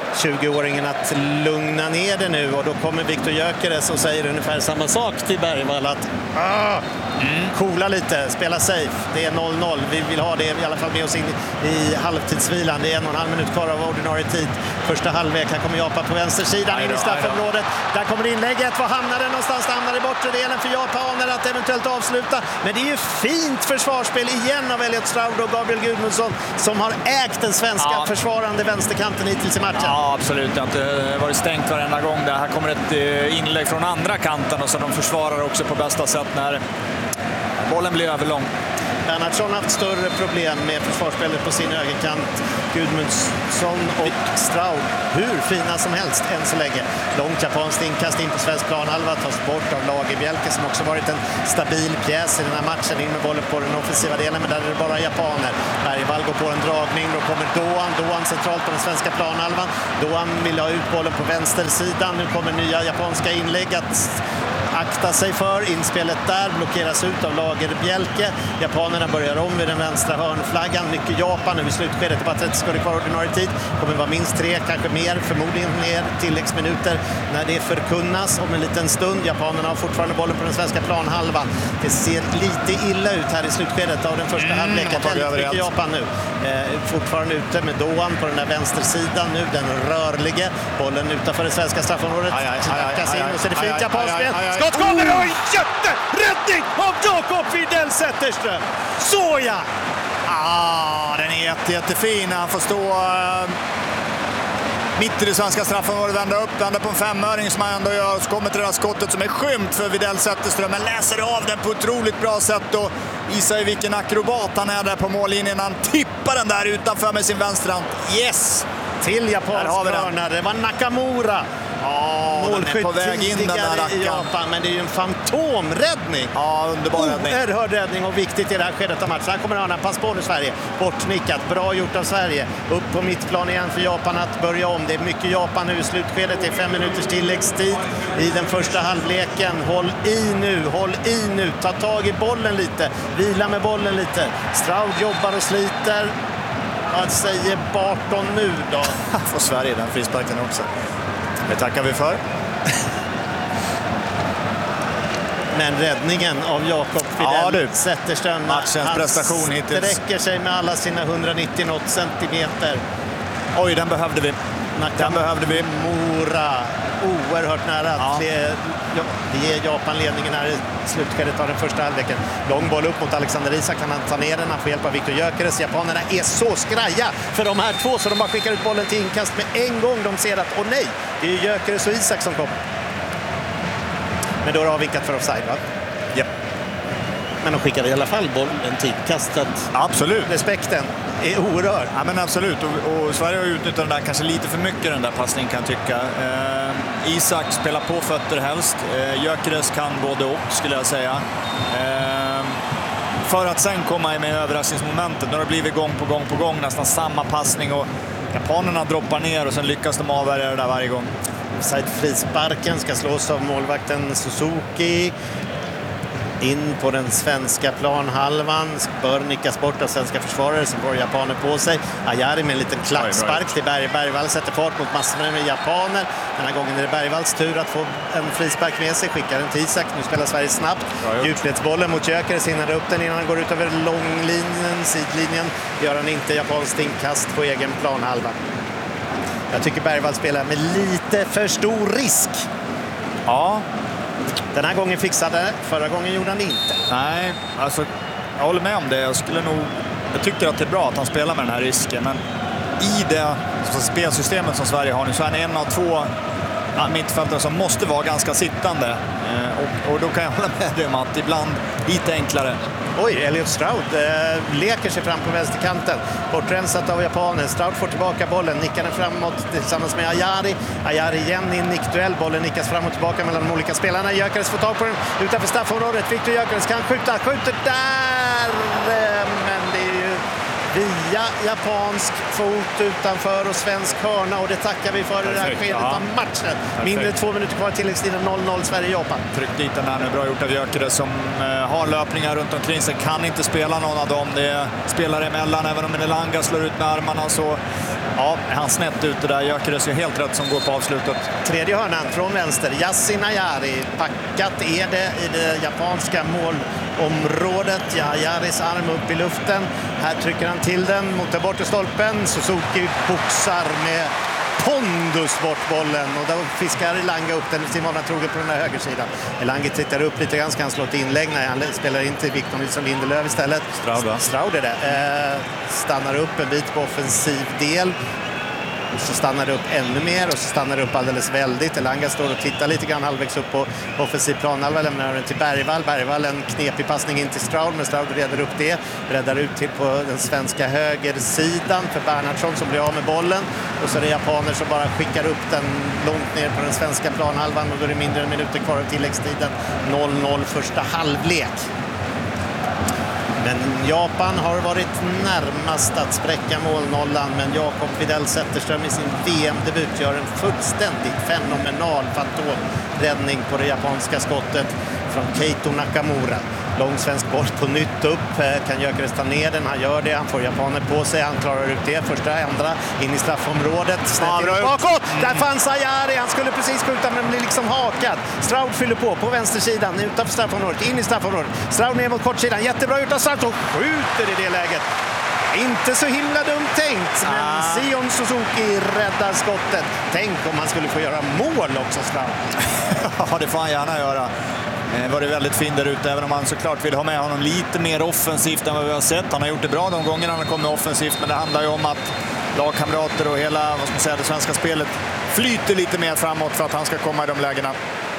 tjugoåringen att lugna ner det nu, och då kommer Viktor Gyökeres och säger ungefär samma sak till Bergvall att ah, mm. coola lite, spela safe, det är noll noll, vi vill ha det i alla fall med oss in i halvtidsvilan, det är en och en halv minut kvar av ordinarie tid, första halvlek. Här kommer Japan på vänstersidan in i straffområdet, där kommer inlägget, var hamnar det någonstans? Det hamnar i bortre delen för japaner att eventuellt avsluta, men det är ju fint försvarsspel igen av Elliot Stroud och Gabriel Gudmundsson som har ägt den svenska ja. försvarande vänsterkanten hittills i matchen. Ja, absolut, det har inte varit stängt varenda gång. Det här kommer ett inlägg från andra kanten och så de försvarar också på bästa sätt när bollen blir överlång. Bernhardsson har haft större problem med försvarsspelet på sin högerkant. Gudmundsson och Stroud hur fina som helst än så länge. Långt japanskt inkast in på svensk planhalva, tas bort av Lagerbjälke som också varit en stabil pjäs i den här matchen. In med bollen på den offensiva delen, men där är det bara japaner. Bergvall går på en dragning, då kommer Doan. Doan centralt på den svenska planhalvan. Doan vill ha ut bollen på vänstersidan. Nu kommer nya japanska inlägg att akta sig för. Inspelet där blockeras ut av Lagerbjälke. Japanerna börjar om vid den vänstra hörnflaggan. Mycket Japan nu i slutskedet. Bara trettio sekunder kvar ordinarie tid. Kommer vara minst tre, kanske mer. Förmodligen mer tilläggsminuter när det förkunnas om en liten stund. Japanerna har fortfarande bollen på den svenska planhalvan. Det ser lite illa ut här i slutskedet av den första mm, halvleken. Väldigt mycket Japan nu. Eh, fortfarande ute med Doan på den där vänstersidan nu. Den rörlige. Bollen utanför det svenska straffområdet. Knackas in och så är det fint japanskt spel. Skott kommer och jätteräddning av Jakob Widell Zetterström. Såja! Ah, den är jätte, jättefin. Han får stå uh, mitt i det svenska straffområdet, vända upp, vända på en femöring som han ändå gör. Så kommer till det här skottet som är skymt för Widell Zetterström. Men läser av den på ett otroligt bra sätt och visar ju vilken akrobat han är där på mållinjen. Han tippar den där utanför med sin vänsterhand. Yes! Till japansk hörna. Det var Nakamura. Ja, målskytt på väg in den där i Japan, men det är ju en fantomräddning. Ja, underbar räddning. Oerhörd räddning och viktigt i det här skedet av matchen. Här kommer hörnan, pass på nu Sverige. Bortnickat, bra gjort av Sverige. Upp på mittplan igen för Japan att börja om. Det är mycket Japan nu i slutskedet. Det är fem minuters tilläggstid i den första halvleken. Håll i nu, håll i nu. Ta tag i bollen lite. Vila med bollen lite. Stroud jobbar och sliter. Vad säger Barton nu då? Får Sverige den frisparken också. Det tackar vi för. Men räddningen av Jakob Widell Zetterström, matchens prestation hittills. Sträcker sig med alla sina hundranittio centimeter. Oj, den behövde vi. Den behövde vi. Mora, oerhört nära att ja. det, ja, det ger Japan ledningen här i slutskedet av den första halvleken. Lång boll upp mot Alexander Isak, kan han ta ner den, han får hjälp av Viktor Gyökeres. Japanerna är så skraja för de här två så de bara skickar ut bollen till inkast med en gång. De ser att, åh nej, det är Gyökeres och Isak som kommer. Men då har de vinkat för offside, va? Ja. Men de skickade i alla fall bollen till inkast. Absolut. Respekten är oerhörd. Ja, men absolut. Och, och Sverige har utnyttjat den där kanske lite för mycket, den där passningen kan jag tycka. Eh, Isak spelar på fötter helst. Eh, Gyökeres kan både och, skulle jag säga. Eh, för att sen komma med överraskningsmomentet. Nu har det blivit gång på gång på gång nästan samma passning och japanerna droppar ner och sen lyckas de avvärja det där varje gång. Frisparken ska slås av målvakten Suzuki. In på den svenska planhalvan. Bör nickas bort av svenska försvarare som får japaner på sig. Ayari med en liten klackspark till Berg. Bergvall sätter fart mot massor med japaner. Den här gången är det Bergvalls tur att få en frispark med sig. Skickar den till Isak. Nu spelar Sverige snabbt. Djupledsbollen mot Gyökeres, hinnar upp den innan han går ut över långlinjen, sidlinjen. Gör han inte. Japanskt inkast på egen planhalva. Jag tycker Bergvall spelar med lite för stor risk. Ja. Den här gången fixade, förra gången gjorde han inte. Nej, alltså jag håller med om det. Jag skulle nog, jag tycker att det är bra att han spelar med den här risken, men i det spelsystemet som Sverige har nu så är han en av två mittfältare som måste vara ganska sittande. Eh, och, och då kan jag hålla med dig om att ibland lite enklare. Oj, Elliot Stroud eh, leker sig fram på vänsterkanten. Bortrensat av japanen. Stroud får tillbaka bollen. Nickar den framåt tillsammans med Ayari. Ayari igen i en nickduell. Bollen nickas fram och tillbaka mellan de olika spelarna. Gyökeres får tag på den utanför straffområdet. Viktor Gyökeres kan skjuta. Skjuter där! Eh, men det är ju via japansk fot utanför och svensk hörna. Och det tackar vi för i det här skedet ja. av matchen. Perfekt. Mindre två minuter kvar tilläggstiden noll noll Sverige-Japan. Tryck dit den här nu. Bra gjort av Gyökeres som eh, har löpningar runt omkring sig. Kan inte spela någon av dem. Det är spelare emellan. Även om Elanga slår ut med armarna så Ja, han snett ute där. Gyökeres är helt rätt som går på avslutet. Tredje hörnan från vänster. Yasin Ayari. Packat är det i det japanska målområdet. Ayaris arm upp i luften. Här trycker han till den mot den bortre stolpen. Suzuki boxar med pondus bort bollen och då fiskar Elanga upp den. Simona Troge på den här högersidan. Elanga tittar upp lite grann, ska han slå ett inlägg. Nej, han spelar in till Victor Nilsson Lindelöf istället. Straud, Straud är det. Eh, stannar upp en bit på offensiv del. Och så stannar det upp ännu mer och så stannar det upp alldeles väldigt. Elanga står och tittar lite grann halvvägs upp på offensiv planhalva, lämnar den till Bergvall. Bergvall en knepig passning in till Straud, men Straud reder upp det. Räddar ut till på den svenska högersidan för Bernhardsson som blir av med bollen. Och så är det japaner som bara skickar upp den långt ner på den svenska planhalvan och då är det mindre än minuter kvar av tilläggstiden. noll noll första halvlek. Men Japan har varit närmast att spräcka målnollan, men Jakob Widell Zetterström i sin V M-debut gör en fullständigt fenomenal fantomräddning på det japanska skottet från Keito Nakamura. Lång svensk boll på nytt upp, kan Gyökeres ta ner den, han gör det, han får japaner på sig, han klarar ut det, första, andra, in i straffområdet, snett in bakåt, där fanns Ayari, han skulle precis skjuta men blir liksom hakad. Straud fyller på, på vänstersidan, utanför straffområdet, in i straffområdet, Straud ner mot kortsidan, jättebra ut av Straud och skjuter i det läget. Inte så himla dumt tänkt, men ah. Sion Suzuki räddar skottet. Tänk om han skulle få göra mål också, Straud. Ja, det får han gärna göra. Det var det väldigt fint där ute, även om man såklart vill ha med honom lite mer offensivt än vad vi har sett. Han har gjort det bra de gångerna han har kommit offensivt, men det handlar ju om att lagkamrater och hela, vad ska man säga, det svenska spelet flyter lite mer framåt för att han ska komma i de lägena.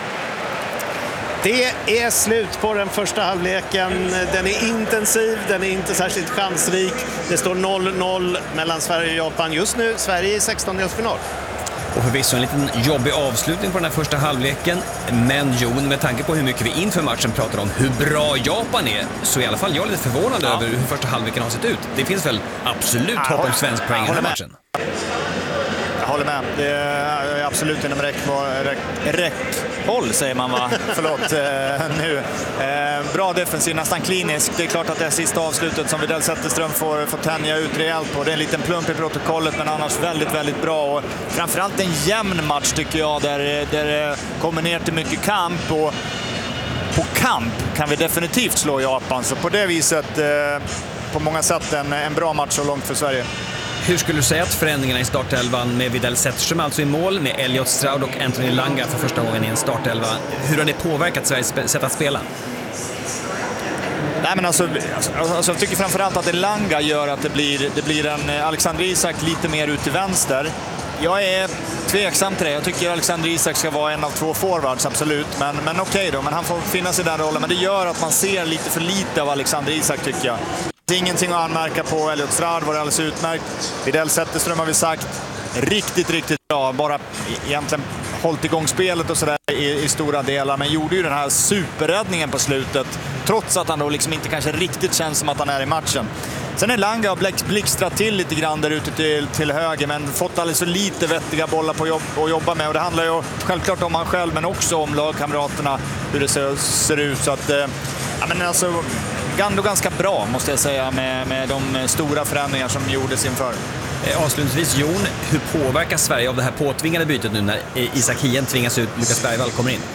Det är slut på den första halvleken. Den är intensiv, den är inte särskilt chansrik. Det står noll noll mellan Sverige och Japan. Just nu Sverige i sextondelsfinal. Och förvisso en liten jobbig avslutning på den här första halvleken. Men Jon, med tanke på hur mycket vi inför matchen pratar om hur bra Japan är, så är i alla fall jag lite förvånad ja. över hur första halvleken har sett ut. Det finns väl absolut ja, hopp om svensk poäng i den här matchen. Jag håller med. Det är absolut inom räckhåll, säger man va? Förlåt eh, nu. Eh, bra defensiv, nästan klinisk. Det är klart att det är sista avslutet som Widell Zetterström får, får tänja ut rejält på. Det är en liten plump i protokollet, men annars väldigt, väldigt bra. Och framförallt en jämn match tycker jag, där, där det kommer ner till mycket kamp. Och på kamp kan vi definitivt slå Japan. Så på det viset, eh, på många sätt, en, en bra match så långt för Sverige. Hur skulle du säga att förändringarna i startelvan med Widell Zetterström alltså i mål, med Elliot Straud och Anthony Elanga för första gången i en startelva, hur har det påverkat Sveriges sätt att spela? Nej, men alltså, alltså, jag tycker framförallt att Elanga gör att det blir, det blir en Alexander Isak lite mer ut till vänster. Jag är tveksam till det. Jag tycker Alexander Isak ska vara en av två forwards, absolut. Men, men okej då, men han får finnas i den rollen. Men det gör att man ser lite för lite av Alexander Isak, tycker jag. Det är ingenting att anmärka på. Elliot Straud var alldeles utmärkt. Widell Zetterström har vi sagt riktigt, riktigt bra. Bara egentligen hållit igång spelet och sådär i, i stora delar. Men gjorde ju den här superräddningen på slutet. Trots att han då liksom inte kanske riktigt känns som att han är i matchen. Sen är Elanga och blixtrat till lite grann där ute till, till höger. Men fått alldeles för lite vettiga bollar på jobb, att jobba med. Och det handlar ju självklart om han själv, men också om lagkamraterna. Hur det ser, ser ut. Så att, ja, men alltså... ändå ganska bra, måste jag säga, med, med de stora förändringar som gjordes inför. Eh, avslutningsvis, Jon, hur påverkar Sverige av det här påtvingade bytet nu när Isak Hien tvingas ut, Lukas Bergvall kommer in?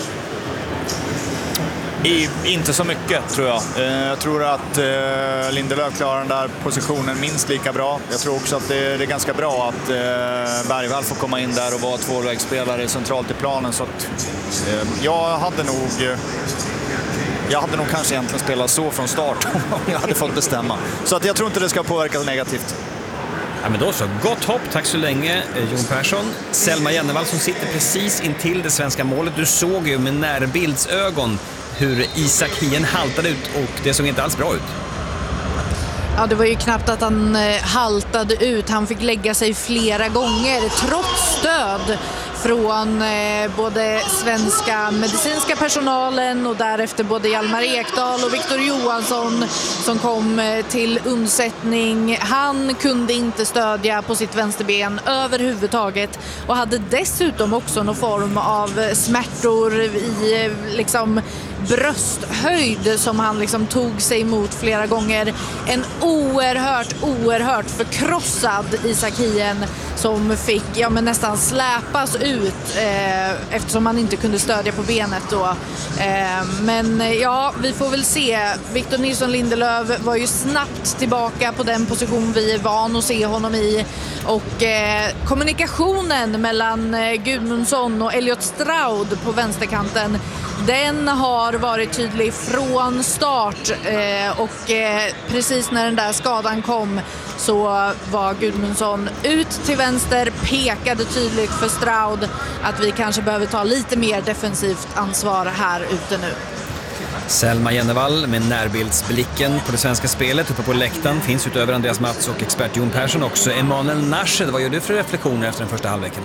I, inte så mycket, tror jag. Eh, jag tror att eh, Lindelöf klarar den där positionen minst lika bra. Jag tror också att det, det är ganska bra att eh, Bergvall får komma in där och vara tvåvägsspelare centralt i planen. Så att, eh, jag hade nog... Eh, Jag hade nog kanske egentligen spelat så från start om jag hade fått bestämma. Så att jag tror inte det ska påverka negativt. Ja, men då så. Gott hopp. Tack så länge, Jon Persson. Selma Jennevall som sitter precis intill det svenska målet. Du såg ju med närbildsögon hur Isak Hien haltade ut och det såg inte alls bra ut. Ja, det var ju knappt att han haltade ut. Han fick lägga sig flera gånger trots stöd från eh, både svenska medicinska personalen och därefter både Hjalmar Ekdal och Viktor Johansson som kom eh, till undsättning. Han kunde inte stödja på sitt vänsterben överhuvudtaget och hade dessutom också någon form av smärtor i eh, liksom brösthöjd som han liksom tog sig emot flera gånger. En oerhört, oerhört förkrossad Isak Hien som fick ja, men nästan släpas ut eh, eftersom han inte kunde stödja på benet då. Eh, men ja, vi får väl se. Victor Nilsson Lindelöf var ju snabbt tillbaka på den position vi är van att se honom i. Och eh, kommunikationen mellan eh, Gudmundsson och Elliot Stroud på vänsterkanten, den har varit tydlig från start eh, och eh, precis när den där skadan kom så var Gudmundsson ut till vänster, pekade tydligt för Stroud att vi kanske behöver ta lite mer defensivt ansvar här ute nu. Selma Jennevall med närbildsblicken på det svenska spelet. Uppe på läktaren finns utöver Andreas Mats och expert Jon Persson också Emanuel Nashed. Vad gör du för reflektioner efter den första halvleken?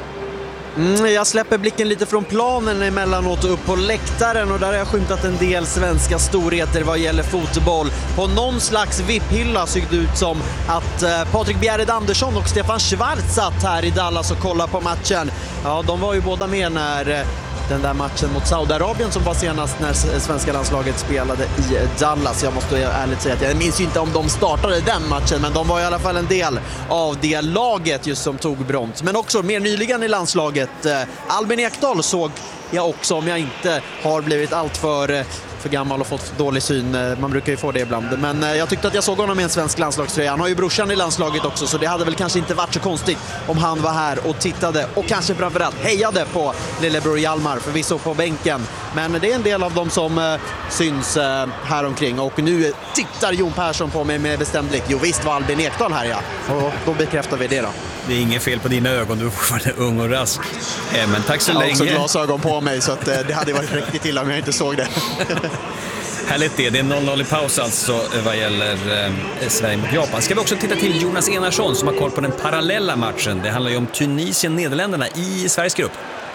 Mm, jag släpper blicken lite från planen emellanåt upp på läktaren och där har jag skymtat en del svenska storheter vad gäller fotboll. På någon slags vipphylla såg det ut som att eh, Patrik Bjerred Andersson och Stefan Schwarz satt här i Dallas och kollade på matchen. Ja, de var ju båda med när eh, den där matchen mot Saudiarabien som var senast när svenska landslaget spelade i Dallas. Jag måste ärligt säga att jag minns ju inte om de startade den matchen, men de var i alla fall en del av det laget just som tog brons. Men också mer nyligen i landslaget, eh, Albin Ekdal såg jag också, om jag inte har blivit allt för, för gammal och fått dålig syn. Man brukar ju få det ibland. Men jag tyckte att jag såg honom i en svensk landslagströja. Han har ju brorsan i landslaget också, så det hade väl kanske inte varit så konstigt om han var här och tittade och kanske framförallt hejade på lillebror Hjalmar, förvisso på bänken. Men det är en del av dem som eh, syns eh, här omkring. Och nu tittar Jon Persson på mig med bestämd blick. Jo visst var Albin Ekdal här, ja. Och då bekräftar vi det då. Det är inget fel på dina ögon, du är fortfarande ung och rask. Eh, men tack så jag länge. Jag har också glasögon på mig, så att, eh, det hade varit riktigt illa om jag inte såg det. Härligt det, det är noll noll i paus alltså vad gäller eh, Sverige mot Japan. Ska vi också titta till Jonas Enarsson som har koll på den parallella matchen. Det handlar ju om Tunisien-Nederländerna i Sveriges grupp.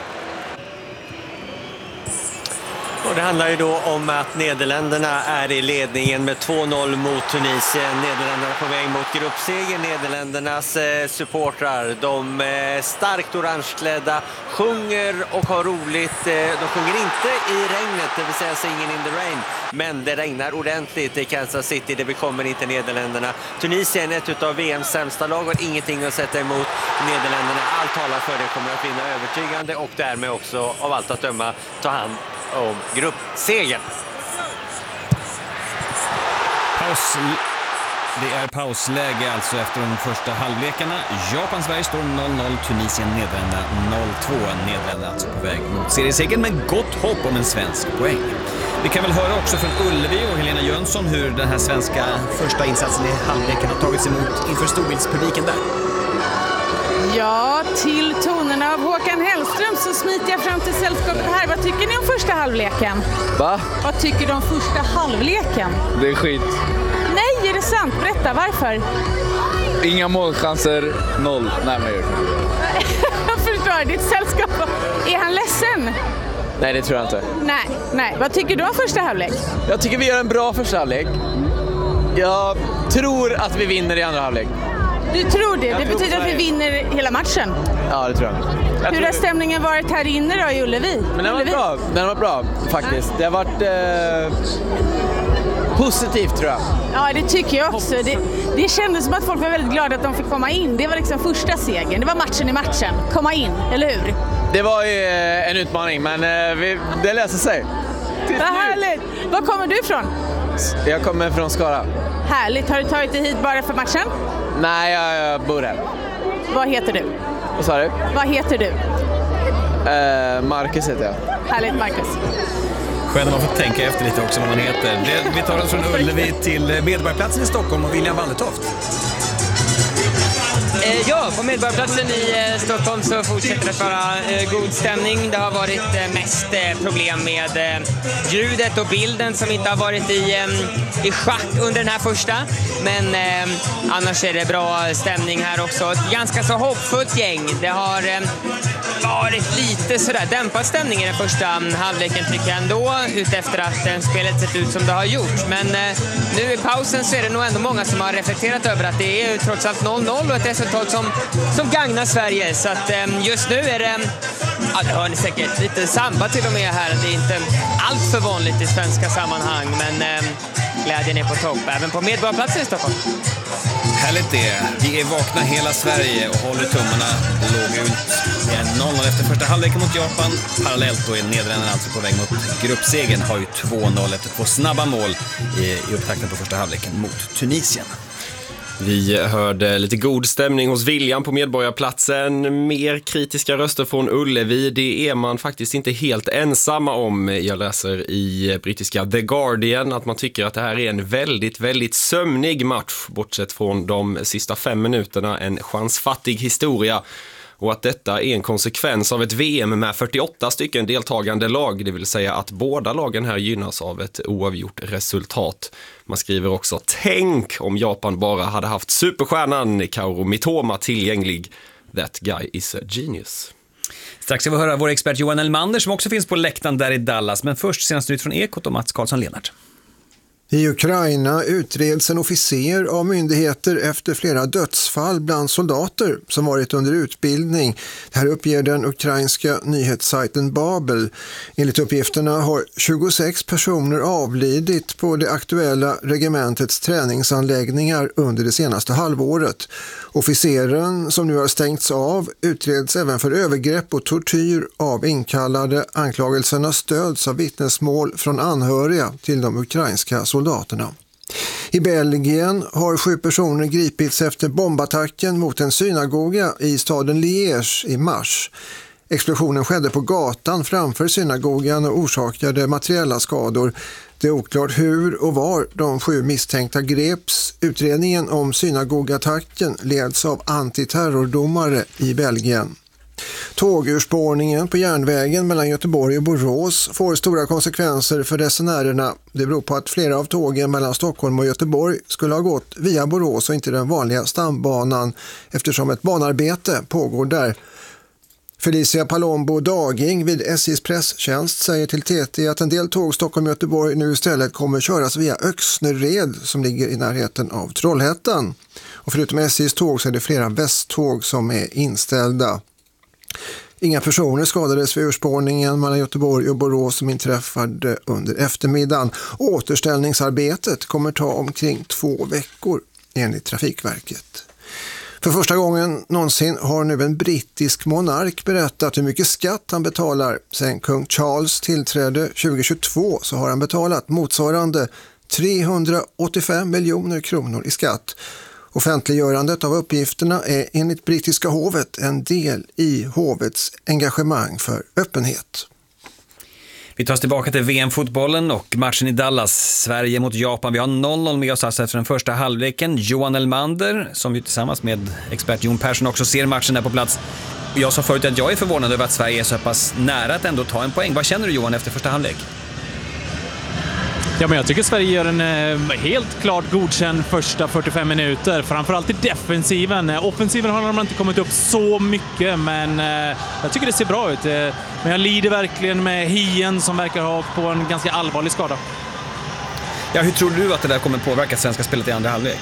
Och det handlar ju då om att Nederländerna är i ledningen med två noll mot Tunisien. Nederländerna på väg mot gruppseger. Nederländernas eh, supportrar, de eh, starkt orangeklädda, sjunger och har roligt. Eh, de sjunger inte i regnet, det vill säga Singing in the Rain. Men det regnar ordentligt i Kansas City, det bekommer inte Nederländerna. Tunisien är ett av V M:s sämsta lag och ingenting att sätta emot Nederländerna. Allt talar för det, kommer att vinna övertygande och därmed också av allt att döma ta hand om gruppsegern. Paus. Det är pausläge alltså efter de första halvlekarna. Japan-Sverige står noll noll, Tunisien-Nederländerna noll två. Nederländerna alltså på väg mot seriesegern med gott hopp om en svensk poäng. Vi kan väl höra också från Ullevi och Helena Jönsson hur den här svenska första insatsen i halvleken har tagits emot inför storbildspubliken där. Ja, till tonerna av Håkan Hellström så smiter jag fram till sällskapet här. Vad tycker ni om första halvleken? Va? Vad tycker du om första halvleken? Det är skit. Nej, är det sant? Berätta, varför? Inga målchanser, noll. Nej, men jag förstår, ditt sällskap. Är han ledsen? Nej, det tror jag inte. Nej, nej. Vad tycker du om första halvlek? Jag tycker vi gör en bra första halvlek. Jag tror att vi vinner i andra halvlek. Du tror det? Jag det tror betyder att vi vinner hela matchen? Ja, det tror jag. jag Hur tror har stämningen varit här inne då i Ullevi? Men den var Ullevi? bra, den var bra faktiskt. Det har varit eh, positivt tror jag. Ja, det tycker jag också. Det, det kändes som att folk var väldigt glada att de fick komma in. Det var liksom första segern. Det var matchen i matchen. Komma in, eller hur? Det var ju eh, en utmaning, men eh, vi, det löser sig. Vad härligt! Var kommer du ifrån? Jag kommer från Skara. Härligt. Har du tagit dig hit bara för matchen? Nej, jag, jag bor här. Vad heter du? Vad sa du? Vad heter du? Eh, Marcus heter jag. Härligt, Marcus. Skönt att man får tänka efter lite också vad man heter. Vi tar oss från Ullevi till Medborgarplatsen i Stockholm och William Wallertoft. Ja, på Medborgarplatsen i Stockholm så fortsätter det vara god stämning. Det har varit mest problem med ljudet och bilden som inte har varit i, i schack under den här första. Men eh, annars är det bra stämning här också. Ett ganska så hoppfullt gäng. Det har eh, varit lite sådär dämpad stämning i den första halvleken tycker jag ändå, utefter att eh, spelet sett ut som det har gjort. Men eh, nu i pausen så är det nog ändå många som har reflekterat över att det är trots allt noll noll och ett resultat som, som gagnar Sverige. Så att eh, just nu är det, ja det hör ni säkert, lite samba till och med här. Det är inte allt för vanligt i svenska sammanhang, men eh, glädjen är på topp, även på Medborgarplatsen i Stockholm. Härligt det. Vi är vakna hela Sverige och håller tummarna låg ut. noll noll efter första halvleken mot Japan. Parallellt då är Nederländerna alltså på väg mot gruppsegern. Har ju två noll efter två snabba mål i, i upptakten på första halvleken mot Tunisien. Vi hörde lite god stämning hos William på Medborgarplatsen. Mer kritiska röster från Ullevi. Det är man faktiskt inte helt ensamma om. Jag läser i brittiska The Guardian att man tycker att det här är en väldigt, väldigt sömnig match. Bortsett från de sista fem minuterna, en chansfattig historia. Och att detta är en konsekvens av ett V M med fyrtioåtta stycken deltagande lag, det vill säga att båda lagen här gynnas av ett oavgjort resultat. Man skriver också, tänk om Japan bara hade haft superstjärnan Kaoru Mitoma tillgänglig. That guy is a genius. Strax ska vi höra vår expert Johan Elmander som också finns på läktaren där i Dallas. Men först senast ut från Ekot och Mats Karlsson-Lennart. I Ukraina utreds en officer av myndigheter efter flera dödsfall bland soldater som varit under utbildning. Det här uppger den ukrainska nyhetssajten Babel. Enligt uppgifterna har tjugosex personer avlidit på det aktuella regementets träningsanläggningar under det senaste halvåret. Officeren, som nu har stängts av, utreds även för övergrepp och tortyr av inkallade. Anklagelserna stöds av vittnesmål från anhöriga till de ukrainska soldaterna. I Belgien har sju personer gripits efter bombattacken mot en synagoga i staden Liège i mars. Explosionen skedde på gatan framför synagogan och orsakade materiella skador. Det är oklart hur och var de sju misstänkta greps. Utredningen om synagogatacken leds av antiterrordomare i Belgien. Tågurspårningen på järnvägen mellan Göteborg och Borås får stora konsekvenser för resenärerna. Det beror på att flera av tågen mellan Stockholm och Göteborg skulle ha gått via Borås och inte den vanliga stambanan eftersom ett banarbete pågår där. Felicia Palombo Daging vid S J:s presstjänst säger till T T att en del tåg Stockholm-Göteborg nu istället kommer köras via Öxnered som ligger i närheten av Trollhättan. Och förutom S J:s tåg så är det flera västtåg som är inställda. Inga personer skadades vid urspårningen mellan Göteborg och Borås som inträffade under eftermiddagen. Återställningsarbetet kommer ta omkring två veckor enligt Trafikverket. För första gången någonsin har nu en brittisk monark berättat hur mycket skatt han betalar. Sen kung Charles tillträdde tjugohundratjugotvå så har han betalat motsvarande trehundraåttiofem miljoner kronor i skatt. Offentliggörandet av uppgifterna är enligt brittiska hovet en del i hovets engagemang för öppenhet. Vi tar oss tillbaka till V M-fotbollen och matchen i Dallas, Sverige mot Japan. Vi har noll noll med oss efter den första halvleken. Johan Elmander, som ju tillsammans med expert Jon Persson också ser matchen där på plats. Jag sa förut att jag är förvånad över att Sverige är så pass nära att ändå ta en poäng. Vad känner du Johan efter första halvlek? Ja, men jag tycker Sverige gör en eh, helt klart godkänd första fyrtiofem minuter. Framförallt i defensiven. Offensiven har de inte kommit upp så mycket, men eh, jag tycker det ser bra ut. Eh, men jag lider verkligen med Hien som verkar ha på en ganska allvarlig skada. Ja, hur tror du att det där kommer påverka svenska spelet i andra halvlek?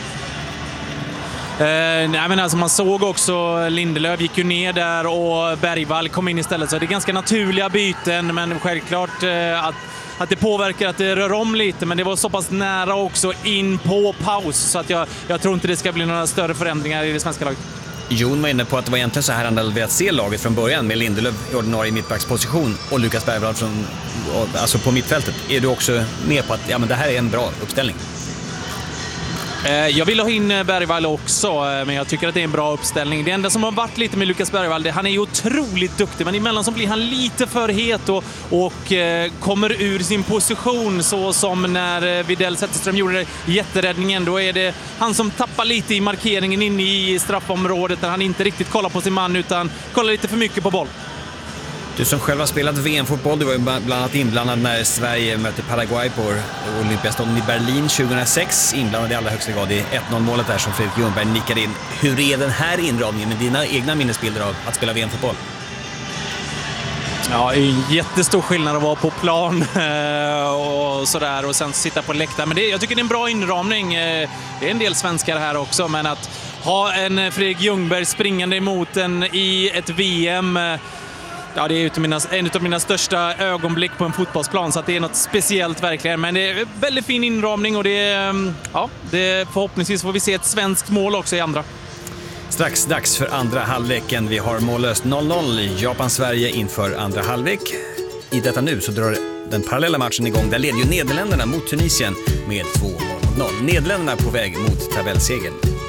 Eh, nej, men alltså man såg också Lindelöf gick ju ner där och Bergvall kom in istället. Så det är ganska naturliga byten, men självklart eh, att att det påverkar, att det rör om lite, men det var så pass nära också in på paus så att jag, jag tror inte det ska bli några större förändringar i det svenska laget. Jon var inne på att det var egentligen så här han hade velat se laget från början med Lindelöf i ordinarie mittbacksposition och Lukas Bergvall från, alltså på mittfältet. Är du också med på att ja, men det här är en bra uppställning? Jag vill ha in Bergvall också, men jag tycker att det är en bra uppställning. Det enda som har varit lite med Lukas Bergvall, det, han är ju otroligt duktig, men emellan så blir han lite för het och, och eh, kommer ur sin position, så som när Widell Zetterström gjorde det, jätteräddningen. Då är det han som tappar lite i markeringen inne i straffområdet där han inte riktigt kollar på sin man utan kollar lite för mycket på boll. Du som själv har spelat V M-fotboll, du var ju bland annat inblandad när Sverige mötte Paraguay på Olympiastaden i Berlin tjugohundrasex. Inblandad i allra högsta grad i ett noll-målet där som Fredrik Ljungberg nickade in. Hur är den här inramningen med dina egna minnesbilder av att spela V M-fotboll? Ja, det är en jättestor skillnad att vara på plan och sådär och sen sitta på läktaren. Men det, jag tycker det är en bra inramning. Det är en del svenskar här också, men att ha en Fredrik Ljungberg springande emot en i ett V M, ja, det är mina, en av mina största ögonblick på en fotbollsplan, så att det är något speciellt verkligen. Men det är väldigt fin inramning och det är, ja, det, förhoppningsvis får vi se ett svenskt mål också i andra. Strax dags för andra halvleken. Vi har mållöst noll noll Japan-Sverige inför andra halvlek. I detta nu så drar den parallella matchen igång. Där leder ju Nederländerna mot Tunisien med två noll. Nederländerna på väg mot tabellsegern.